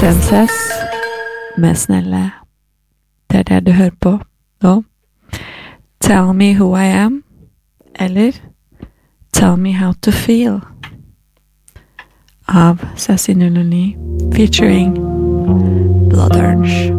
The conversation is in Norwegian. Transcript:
Senses med Snelle. Det det du hører på nå. Tell me who I am, eller Tell me how to feel av Sassy 009 featuring Blood Orange.